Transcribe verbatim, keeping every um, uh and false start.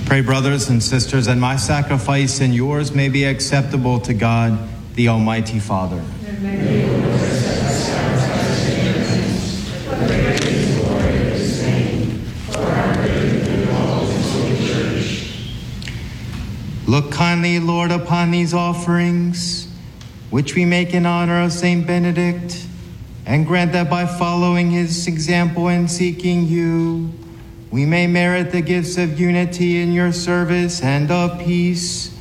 Pray, brothers and sisters, that my sacrifice and yours may be acceptable to God, the Almighty Father. Look kindly, Lord, upon these offerings, which we make in honor of Saint Benedict, and grant that by following his example and seeking you, we may merit the gifts of unity in your service and of peace,